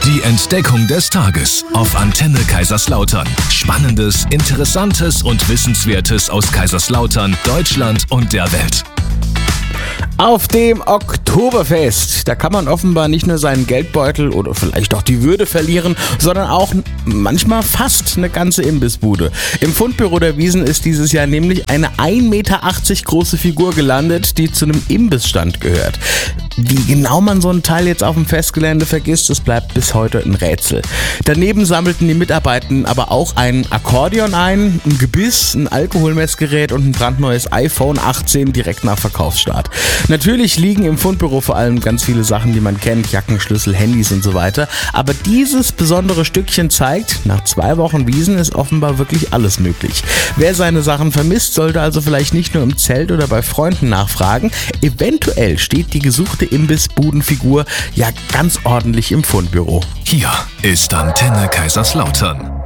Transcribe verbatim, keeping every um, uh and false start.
Die Entdeckung des Tages auf Antenne Kaiserslautern. Spannendes, Interessantes und Wissenswertes aus Kaiserslautern, Deutschland und der Welt. Auf dem Oktoberfest, da kann man offenbar nicht nur seinen Geldbeutel oder vielleicht auch die Würde verlieren, sondern auch manchmal fast eine ganze Imbissbude. Im Fundbüro der Wiesn ist dieses Jahr nämlich eine ein Meter achtzig große Figur gelandet, die zu einem Imbissstand gehört. Wie genau man so ein Teil jetzt auf dem Festgelände vergisst, das bleibt bis heute ein Rätsel. Daneben sammelten die Mitarbeitenden aber auch ein Akkordeon ein, ein Gebiss, ein Alkoholmessgerät und ein brandneues iPhone achtzehn direkt nach Verkaufsstart. Natürlich liegen im Fundbüro vor allem ganz viele Sachen, die man kennt, Jacken, Schlüssel, Handys und so weiter. Aber dieses besondere Stückchen zeigt, nach zwei Wochen Wiesn ist offenbar wirklich alles möglich. Wer seine Sachen vermisst, sollte also vielleicht nicht nur im Zelt oder bei Freunden nachfragen. Eventuell steht die gesuchte Imbissbudenfigur ja ganz ordentlich im Fundbüro. Hier ist Antenne Kaiserslautern.